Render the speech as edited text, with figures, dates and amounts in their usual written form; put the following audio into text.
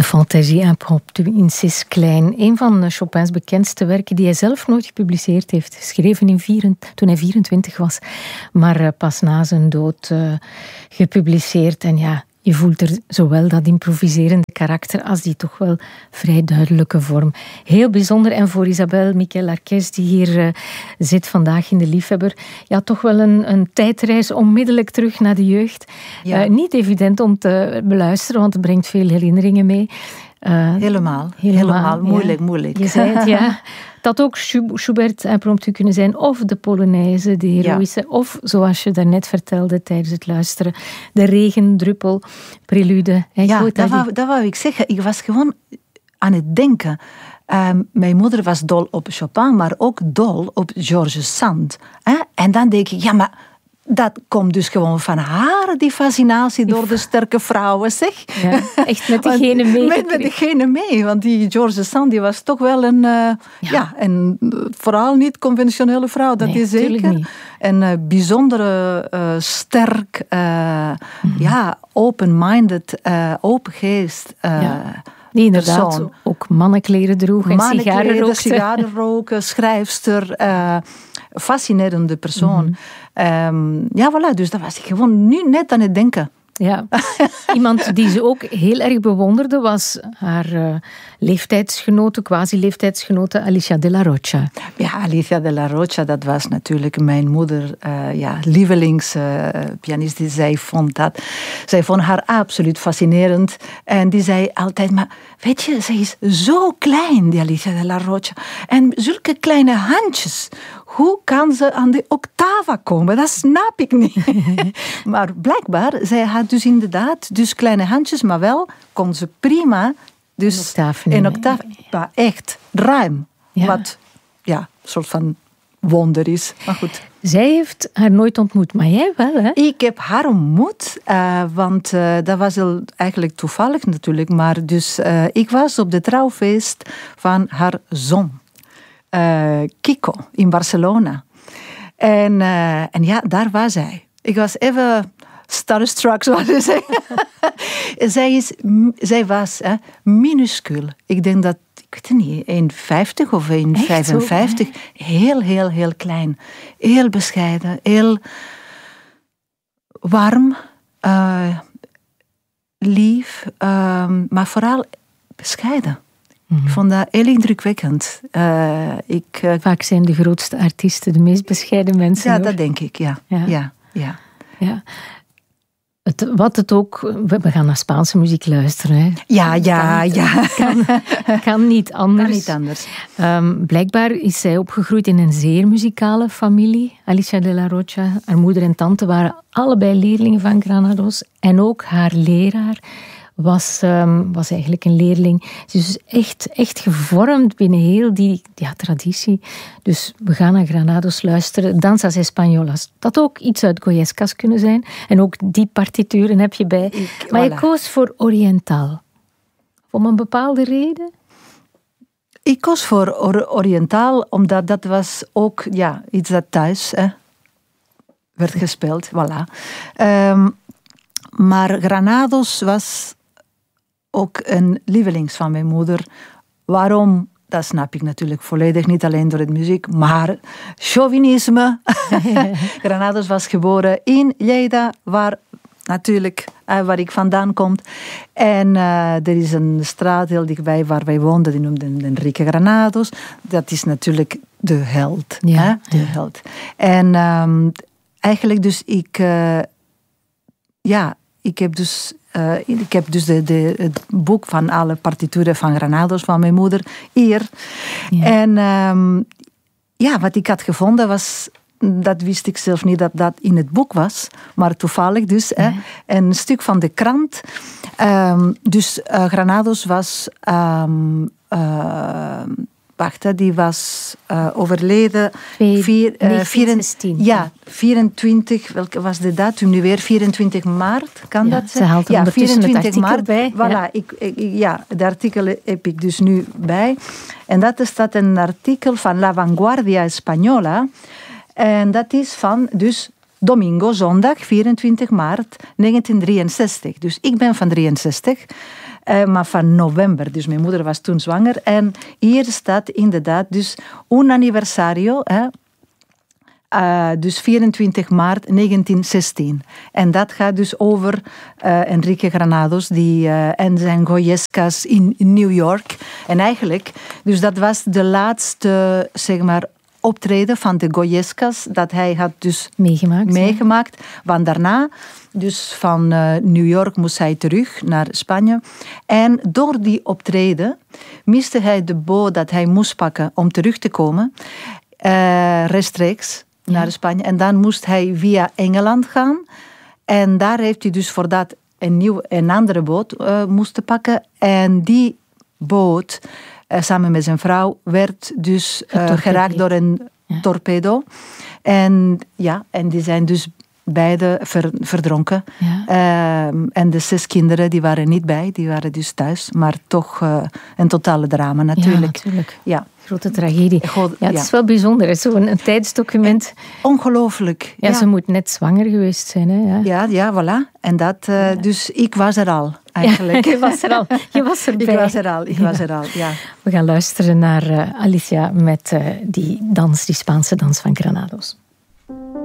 De Fantaisie impromptue in Cis klein. Een van Chopins bekendste werken die hij zelf nooit gepubliceerd heeft. Geschreven toen hij 24 was. Maar pas na zijn dood gepubliceerd. En ja, je voelt er zowel dat improviserende karakter als die toch wel vrij duidelijke vorm. Heel bijzonder. En voor Isabelle Miquel-Arquez, die hier zit vandaag in de Liefhebber, ja, toch wel een tijdreis onmiddellijk terug naar de jeugd. Ja. Niet evident om te beluisteren, want het brengt veel herinneringen mee. Helemaal. Moeilijk. Je zei het, ja. Dat ook Schubert impromptu kunnen zijn, of de Polonaise, de heroïsche, of zoals je daarnet vertelde tijdens het luisteren, de regendruppel, prelude. Ja, dat wou ik zeggen. Ik was gewoon aan het denken. Mijn moeder was dol op Chopin, maar ook dol op Georges Sand. En dan denk ik, ja, maar dat komt dus gewoon van haar, die fascinatie door de sterke vrouwen, zeg. Ja, echt met degene mee. Met degene mee, want die Georges Sand, die was toch wel een vooral niet conventionele vrouw, dat is zeker. Niet. Een bijzondere, sterk, open-minded, open geest. Die inderdaad persoon. Ook mannenkleren droeg en sigaren roken, schrijfster, fascinerende persoon. Voilà, dus dat was ik gewoon nu net aan het denken. Ja, iemand die ze ook heel erg bewonderde was haar leeftijdsgenote, quasi-leeftijdsgenote Alicia de la Rocha. Ja, Alicia de la Rocha, dat was natuurlijk mijn moeder, lievelingspianist. Zij vond haar absoluut fascinerend. En die zei altijd, maar weet je, zij is zo klein, die Alicia de la Rocha. En zulke kleine handjes. Hoe kan ze aan de octava komen? Dat snap ik niet. Maar blijkbaar, zij had dus inderdaad kleine handjes, maar wel kon ze prima dus in octaaf, maar echt ruim. Ja. Wat een soort van wonder is. Maar goed. Zij heeft haar nooit ontmoet, maar jij wel, hè? Ik heb haar ontmoet, want dat was eigenlijk toevallig natuurlijk. Maar dus ik was op de trouwfeest van haar zoon. Kiko in Barcelona. En ja, daar was zij. Ik was even starstruck, zoals je zegt. Zij was minuscuul. Ik denk dat, ik weet het niet, 1,50 of 1,55. Heel, heel, heel klein. Heel bescheiden. Heel warm. Lief. Maar vooral bescheiden. Ik vond dat heel indrukwekkend. Vaak zijn de grootste artiesten de meest bescheiden mensen. Ja, dat denk ik, ja. Wat het ook... We gaan naar Spaanse muziek luisteren. Hè. Kan niet anders. Blijkbaar is zij opgegroeid in een zeer muzikale familie. Alicia de la Rocha, haar moeder en tante waren allebei leerlingen van Granados. En ook haar leraar was eigenlijk een leerling. Ze is dus echt gevormd binnen heel die traditie. Dus we gaan naar Granados luisteren. Danzas Españolas. Dat ook iets uit Goyescas kunnen zijn. En ook die partituren heb je bij. Maar je koos voor Orientaal. Om een bepaalde reden? Ik koos voor Orientaal, omdat dat was ook iets dat thuis werd gespeeld. Voilà. Maar Granados was ook een lievelings van mijn moeder. Waarom? Dat snap ik natuurlijk volledig, niet alleen door het muziek, maar chauvinisme. Granados was geboren in Lleida, waar ik vandaan kom. En er is een straat heel dichtbij waar wij woonden, die noemden Enrique Granados. Dat is natuurlijk de held. Ja, de held. En eigenlijk dus ik heb dus het boek van alle partituren van Granados van mijn moeder hier. Ja. En wat ik had gevonden was, dat wist ik zelf niet dat in het boek was, maar toevallig dus een stuk van de krant. Granados was die was overleden. 1916. Ja, 24. Welke was de datum nu weer? 24 maart, kan dat zijn? Ze haalt er ondertussen 24 maart bij. Voilà, de artikel heb ik dus nu bij. En dat staat een artikel van La Vanguardia Española. En dat is van dus domingo, zondag, 24 maart 1963. Dus ik ben van 63. maar van november. Dus mijn moeder was toen zwanger. En hier staat inderdaad dus un anniversario, dus 24 maart 1916. En dat gaat dus over Enrique Granados en zijn Goyescas in New York. En eigenlijk, dus dat was de laatste, zeg maar, optreden van de Goyescas dat hij had dus meegemaakt. Want daarna, dus van New York moest hij terug naar Spanje. En door die optreden miste hij de boot dat hij moest pakken om terug te komen. Rechtstreeks naar Spanje. En dan moest hij via Engeland gaan. En daar heeft hij dus voor dat een andere boot moesten pakken. En die boot, samen met zijn vrouw, werd dus geraakt door een torpedo. En die zijn dus beide verdronken. Ja. En de 6 kinderen, die waren niet bij. Die waren dus thuis. Maar toch een totale drama natuurlijk. Ja, natuurlijk. Ja. Grote tragedie. Het is wel bijzonder, zo'n tijdsdocument. Ongelooflijk. Ja, ze moet net zwanger geweest zijn. Hè? Ja, voilà. En dat, dus ik was er al, eigenlijk. Ja, je was er al. Je was erbij. Ik was er al, ja. We gaan luisteren naar Alicia met die Spaanse dans van Granados.